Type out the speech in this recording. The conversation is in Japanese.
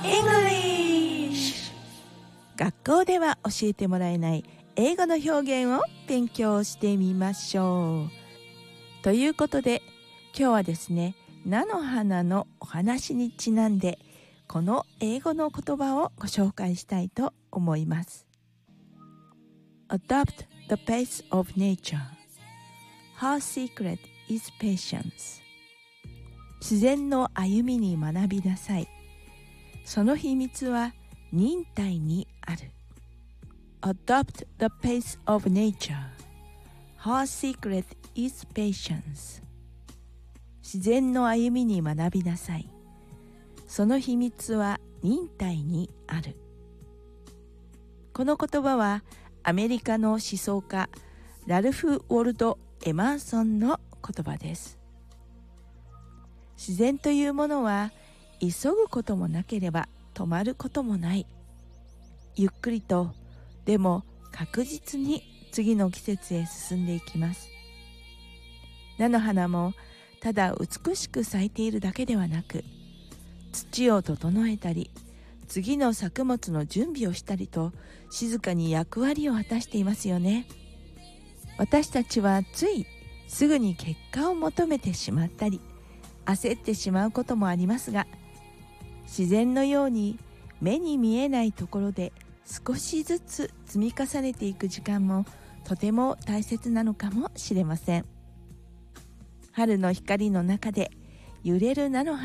English。 学校では教えてもらえない英語の表現を勉強してみましょう。ということで今日はですね、菜の花のお話にちなんでこの英語の言葉をご紹介したいと思います。 Adopt the pace of nature. Her secret is patience. 自然の歩みに学びなさい。その秘密は忍耐にある。 Adopt the pace of nature. Her secret is patience. 自然の歩みに学びなさい。その秘密は忍耐にある。この言葉はアメリカの思想家ラルフ・ウォルド・エマーソンの言葉です。自然というものは急ぐこともなければ止まることもない。ゆっくりとでも確実に次の季節へ進んでいきます。菜の花もただ美しく咲いているだけではなく、土を整えたり次の作物の準備をしたりと静かに役割を果たしていますよね。私たちはついすぐに結果を求めてしまったり焦ってしまうこともありますが、自然のように目に見えないところで少しずつ積み重ねていく時間もとても大切なのかもしれません。春の光の中で揺れる菜の花